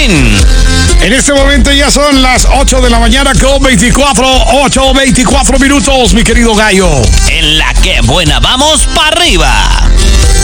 Joaquín. En este momento ya son las 8 de la mañana con 24 minutos, mi querido gallo. En la que buena vamos para arriba.